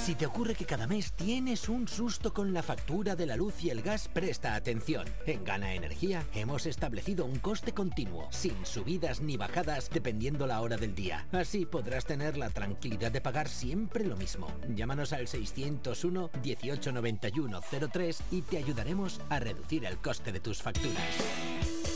Si te ocurre que cada mes tienes un susto con la factura de la luz y el gas, presta atención. En Gana Energía hemos establecido un coste continuo, sin subidas ni bajadas dependiendo la hora del día. Así podrás tener la tranquilidad de pagar siempre lo mismo. Llámanos al 601 18 91 03 y te ayudaremos a reducir el coste de tus facturas.